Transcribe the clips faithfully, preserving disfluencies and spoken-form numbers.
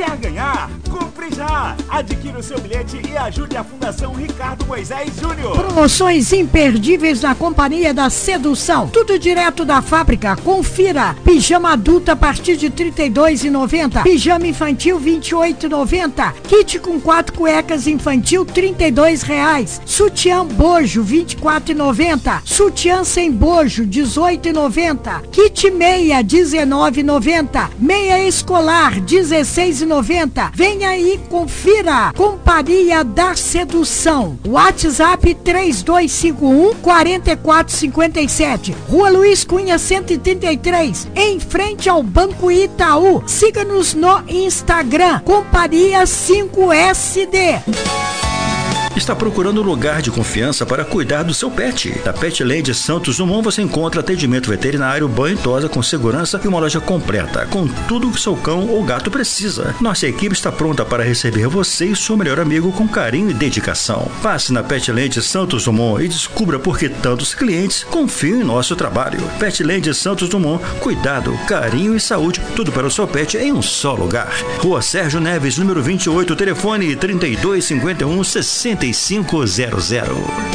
Quer ganhar? Compre já! Adquira o seu bilhete e ajude a Fundação Ricardo Moisés Júnior. Promoções imperdíveis na Companhia da Sedução. Tudo direto da fábrica. Confira. Pijama adulto a partir de trinta e dois reais e noventa centavos. Pijama infantil vinte e oito reais e noventa centavos. Kit com quatro cuecas infantil trinta e dois reais. Sutiã bojo vinte e quatro reais e noventa centavos. Sutiã sem bojo dezoito reais e noventa centavos. Kit meia dezenove reais e noventa centavos. Meia escolar dezesseis reais e noventa centavos. Venha aí, confira. Companhia da Sedução. WhatsApp três dois cinco um, quatro quatro cinco sete. Rua Luiz Cunha cento e trinta e três, em frente ao Banco Itaú. Siga-nos no Instagram, Companhia cinco S D. Está procurando um lugar de confiança para cuidar do seu pet? Na Petland Santos Dumont você encontra atendimento veterinário, banho e tosa com segurança e uma loja completa, com tudo o que seu cão ou gato precisa. Nossa equipe está pronta para receber você e seu melhor amigo com carinho e dedicação. Passe na Petland Santos Dumont e descubra por que tantos clientes confiam em nosso trabalho. Petland Santos Dumont, cuidado, carinho e saúde, tudo para o seu pet em um só lugar. Rua Sérgio Neves, número vinte e oito, telefone trinta e dois cinquenta e um, sessenta e cinco zero zero.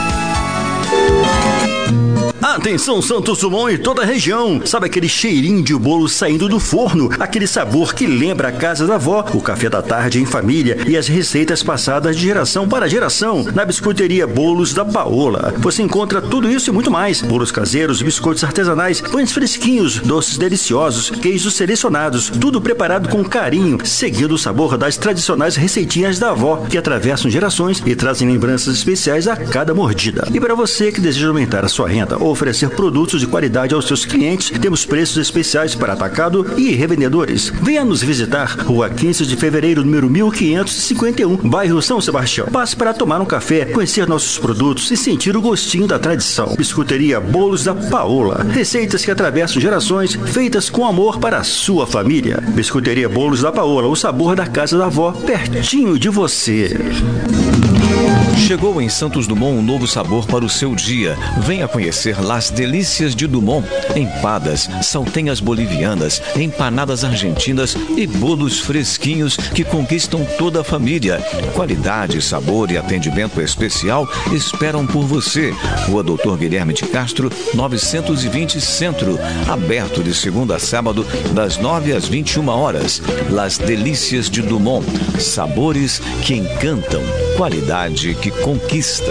Atenção Santos Dumont e toda a região. Sabe aquele cheirinho de bolo saindo do forno? Aquele sabor que lembra a casa da avó, o café da tarde em família e as receitas passadas de geração para geração. Na Biscoiteria Bolos da Paola você encontra tudo isso e muito mais. Bolos caseiros, biscoitos artesanais, pães fresquinhos, doces deliciosos, queijos selecionados, tudo preparado com carinho, seguindo o sabor das tradicionais receitinhas da avó, que atravessam gerações e trazem lembranças especiais a cada mordida. E para você que deseja aumentar a sua renda ou oferecer produtos de qualidade aos seus clientes, temos preços especiais para atacado e revendedores. Venha nos visitar, Rua quinze de fevereiro, número mil quinhentos e cinquenta e um, bairro São Sebastião. Passe para tomar um café, conhecer nossos produtos e sentir o gostinho da tradição. Biscoiteria Bolos da Paola. Receitas que atravessam gerações, feitas com amor para a sua família. Biscoiteria Bolos da Paola, o sabor da casa da avó, pertinho de você. Chegou em Santos Dumont um novo sabor para o seu dia. Venha conhecer Las Delícias de Dumont. Empadas, saltenhas bolivianas, empanadas argentinas e bolos fresquinhos que conquistam toda a família. Qualidade, sabor e atendimento especial esperam por você. Rua Doutor Guilherme de Castro, novecentos e vinte Centro. Aberto de segunda a sábado, das nove às vinte e uma horas. Las Delícias de Dumont. Sabores que encantam. Qualidade que conquista.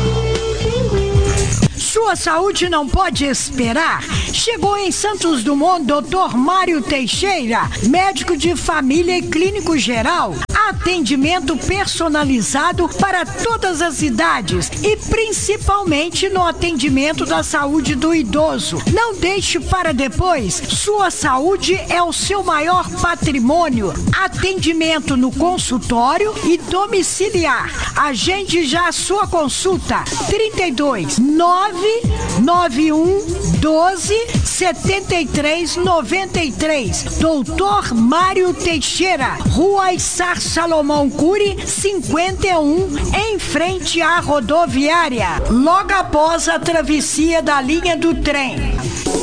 Sua saúde não pode esperar. Chegou em Santos Dumont doutor Mário Teixeira, médico de família e clínico geral. Atendimento personalizado para todas as idades e principalmente no atendimento da saúde do idoso. Não deixe para depois. Sua saúde é o seu maior patrimônio. Atendimento no consultório e domiciliar. Agende já a sua consulta. trinta e dois, nove nove um, doze, setenta e três, noventa e três. doutor Mário Teixeira, Rua Issar Salomão Cury, cinquenta e um, em frente à rodoviária, logo após a travessia da linha do trem.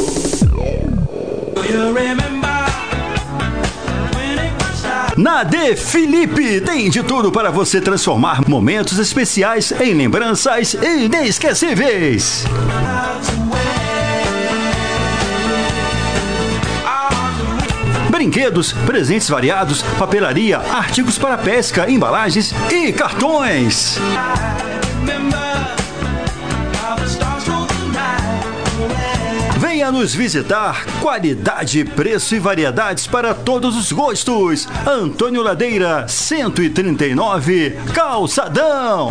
Na De Felipe tem de tudo para você transformar momentos especiais em lembranças inesquecíveis. Brinquedos, presentes variados, papelaria, artigos para pesca, embalagens e cartões. Venha nos visitar. Qualidade, preço e variedades para todos os gostos. Antônio Ladeira, cento e trinta e nove, Calçadão.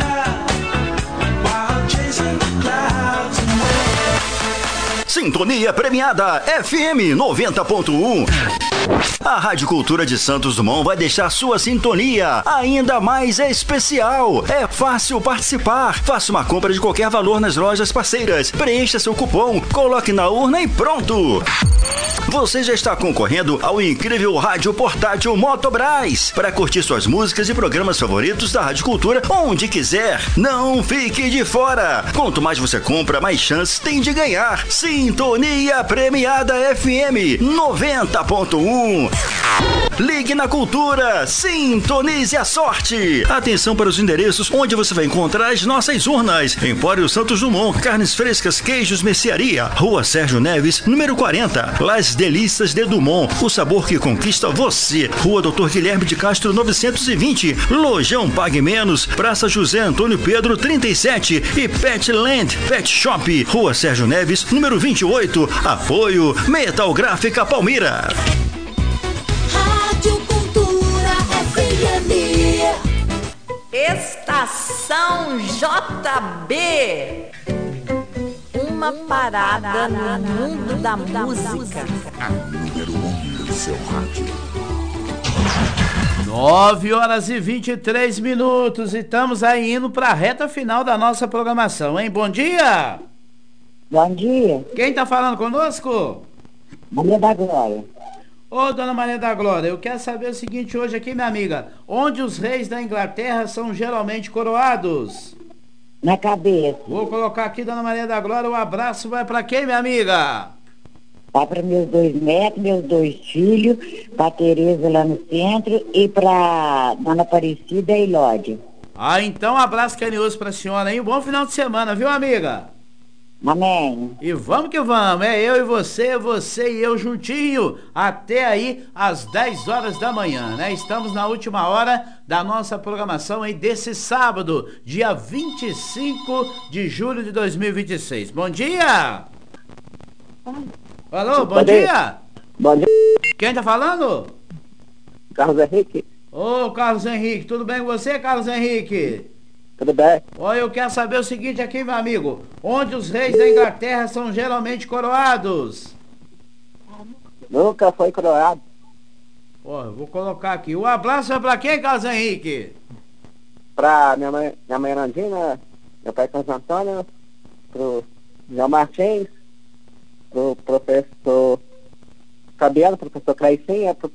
Sintonia Premiada F M noventa ponto um. A Rádio Cultura de Santos Dumont vai deixar sua sintonia ainda mais especial. É fácil participar. Faça uma compra de qualquer valor nas lojas parceiras. Preencha seu cupom, coloque na urna e pronto. Você já está concorrendo ao incrível rádio portátil Motobras para curtir suas músicas e programas favoritos da Rádio Cultura onde quiser. Não fique de fora. Quanto mais você compra, mais chances tem de ganhar. Sintonia Premiada F M noventa ponto um. Ligue na Cultura, sintonize a sorte. Atenção para os endereços onde você vai encontrar as nossas urnas. Empório Santos Dumont, carnes frescas, queijos, mercearia. Rua Sérgio Neves, número quarenta. Las Delícias de Dumont, o sabor que conquista você. Rua Doutor Guilherme de Castro, novecentos e vinte. Lojão Pague Menos, Praça José Antônio Pedro, trinta e sete. E Petland Pet Shop, Rua Sérgio Neves, número vinte e oito. Apoio Metal Gráfica Palmira. Estação J B. Uma parada no mundo da música. A número um do seu rádio. nove horas e vinte e três minutos e estamos aí indo para a reta final da nossa programação, hein? Bom dia! Bom dia. Quem tá falando conosco? Maria da Glória. Ô, dona Maria da Glória, eu quero saber o seguinte hoje aqui, minha amiga. Onde os reis da Inglaterra são geralmente coroados? Na cabeça. Vou colocar aqui, dona Maria da Glória, o abraço vai pra quem, minha amiga? Vai para meus dois netos, meus dois filhos, pra Tereza lá no centro e pra Dona Aparecida e Lódia. Ah, então um abraço carinhoso pra senhora, hein? Um bom final de semana, viu, amiga? Amém. E vamos que vamos, é eu e você, você e eu juntinho, até aí às dez horas da manhã, né? Estamos na última hora da nossa programação aí desse sábado, dia vinte e cinco de julho de dois mil e vinte e seis. Bom dia! Alô, bom dia! Bom dia. Quem tá falando? Carlos Henrique. Ô, Carlos Henrique, tudo bem com você, Carlos Henrique? Tudo bem? Olha, eu quero saber o seguinte aqui, meu amigo. Onde os reis da Inglaterra são geralmente coroados? Nunca foi coroado. Ó, vou colocar aqui. O abraço é pra quem, Carlos Henrique? Pra minha mãe, minha mãe Erandina, meu pai Carlos Antônio, pro João Martins, pro professor Fabiano, professor Craicinha, pro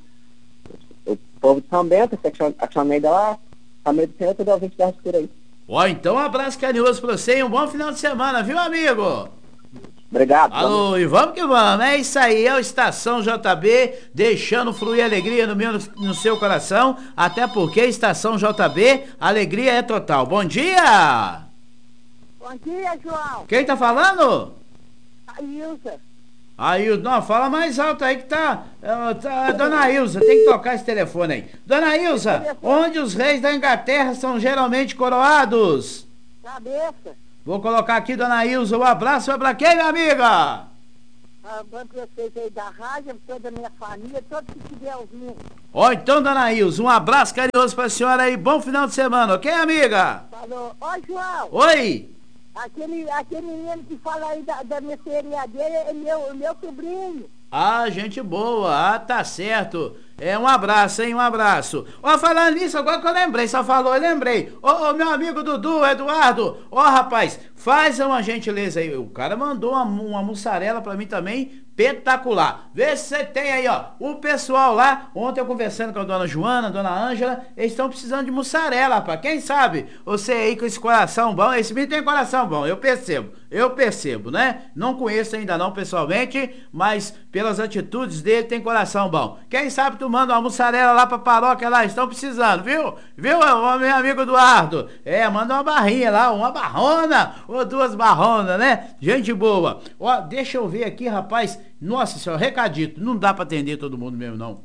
o povo de São Bento, a Tia Neida lá, família do Senhor, tudo ao vinte da por aí. Ó, então um abraço carinhoso pra você e um bom final de semana, viu, amigo? Obrigado. Alô, vamos. E vamos que vamos, é isso aí, é o Estação J B, deixando fluir alegria no, meu, no seu coração, até porque Estação J B, alegria é total. Bom dia! Bom dia, João. Quem tá falando? A Ilza. A Ilza, não, fala mais alto aí que tá, uh, tá Dona Ilza, tem que tocar esse telefone aí. Dona Ilza, onde os reis da Inglaterra são geralmente coroados? Cabeça. Vou colocar aqui, Dona Ilza, o abraço é pra quem, minha amiga? Ah, bom pra vocês aí da rádio, toda a minha família, todos que estiver ouvindo. Ó, então, Dona Ilza, um abraço carinhoso pra senhora aí, bom final de semana, ok, amiga? Falou. Ó, João. Oi. Aquele, aquele menino que fala aí da, da mercearia dele é meu, meu sobrinho. Ah, gente boa, ah, tá certo. É, um abraço, hein, um abraço. Ó, falando nisso, agora que eu lembrei, só falou, eu lembrei. Ô, ô, meu amigo Dudu, Eduardo, ó, rapaz, faz uma gentileza aí. O cara mandou uma, uma mussarela pra mim também, espetacular. Vê se você tem aí, ó, o pessoal lá, ontem eu conversando com a dona Joana, a dona Ângela, eles estão precisando de mussarela, rapaz. Quem sabe você aí com esse coração bom, esse menino tem coração bom, eu percebo, eu percebo, né? Não conheço ainda não pessoalmente, mas pelas atitudes dele tem coração bom. Quem sabe tu manda uma mussarela lá pra paróquia lá, estão precisando, viu? Viu, meu amigo Eduardo? É, manda uma barrinha lá, uma barrona, ou duas barronas, né? Gente boa. Ó, deixa eu ver aqui, rapaz. Nossa senhora, recadito, não dá pra atender todo mundo mesmo, não.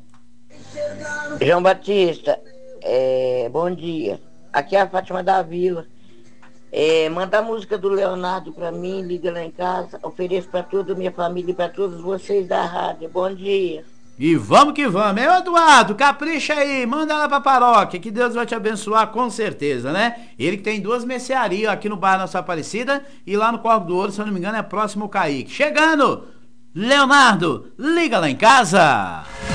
João Batista, é, bom dia. Aqui é a Fátima da Vila. É, manda a música do Leonardo pra mim, liga lá em casa. Ofereço pra toda a minha família e pra todos vocês da rádio. Bom dia. E vamos que vamos. É, Eduardo, capricha aí, manda lá pra paróquia, que Deus vai te abençoar com certeza, né? Ele que tem duas mercearias aqui no bairro Nossa Aparecida e lá no Corvo do Ouro, se eu não me engano, é próximo ao Caíque. Chegando! Leonardo, liga lá em casa!